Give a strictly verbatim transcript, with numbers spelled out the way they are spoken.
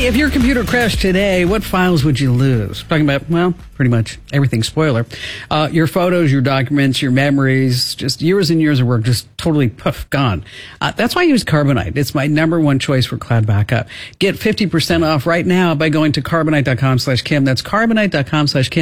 Hey, if your computer crashed today, what files would you lose? Talking about, well, pretty much everything. Spoiler. Uh, your photos, your documents, your memories, just years and years of work, just totally poof, gone. Uh, that's why I use Carbonite. It's my number one choice for cloud backup. Get fifty percent off right now by going to carbonite dot com slash Kim. That's carbonite dot com slash Kim.